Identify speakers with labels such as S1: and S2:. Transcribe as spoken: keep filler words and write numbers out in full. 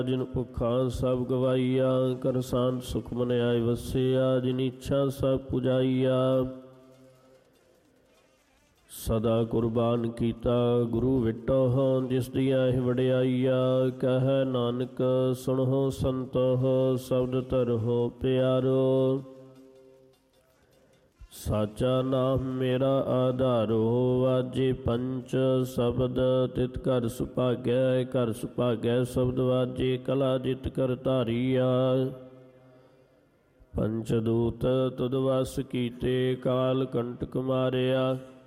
S1: ਜਿਨ ਭੁੱਖਾ ਸਭ ਗਵਾਈਆ, ਕਰ ਸਾਂਤ ਸੁਖ ਮਨ ਆਏ ਵਸਿਆ, ਜਿਨ ਇੱਛਾ ਸਭ ਪੁਜਾਈਆ। ਸਦਾ ਕੁਰਬਾਨ ਕੀਤਾ ਗੁਰੂ ਵਿਟੋ, ਜਿਸ ਦੀਆਂ ਇਹ ਵਡਿਆਈਆ। ਕਹੈ ਨਾਨਕ ਸੁਣੋ ਸੰਤੋ, ਸ਼ਬਦ ਧਰੋ ਪਿਆਰੋ। ਸਾਚਾ ਨਾਮ ਮੇਰਾ ਆਧਾਰੋ, ਵਾਜੇ ਪੰਚ ਸ਼ਬਦ ਤਿਤ ਘਰ ਸੁਭਾਗੈ। ਘਰ ਸੁਭਾਗੈ ਸ਼ਬਦ ਵਾਜੇ, ਕਲਾ ਜਿਤ ਕਰ ਧਾਰੀਆ। ਪੰਚ ਦੂਤ ਤੁਧ ਵਸ ਕੀਤੇ, ਕਾਲ ਕੰਟਕ ਮਾਰਿਆ।